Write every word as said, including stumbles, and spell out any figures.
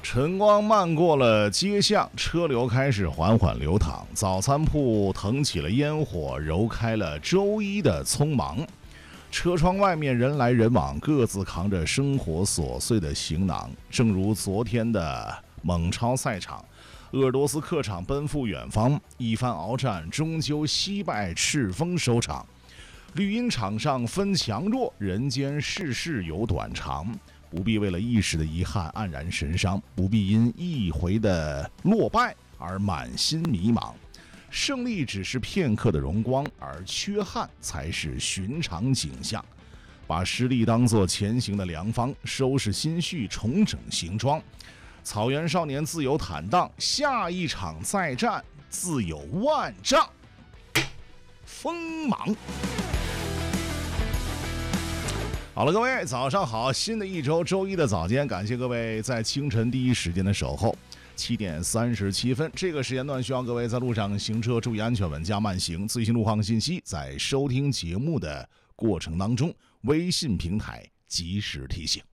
晨光漫过了街巷，车流开始缓缓流淌。早餐铺腾起了烟火，揉开了周一的匆忙。车窗外面人来人往，各自扛着生活琐碎的行囊。正如昨天的蒙超赛场，鄂尔多斯客场奔赴远方，一番鏖战终究惜败赤峰收场。绿茵场上分强弱，人间世事有短长。不必为了一时的遗憾黯然神伤，不必因一回的落败而满心迷茫。胜利只是片刻的荣光，而缺憾才是寻常景象。把实力当作前行的良方，收拾心绪，重整行装。草原少年自由坦荡，下一场再战自有万丈锋芒。好了，各位早上好，新的一周周一的早间，感谢各位在清晨第一时间的守候。七点三十七分，这个时间段需要各位在路上行车注意安全，稳驾慢行。最新路况信息在收听节目的过程当中，微信平台及时提醒。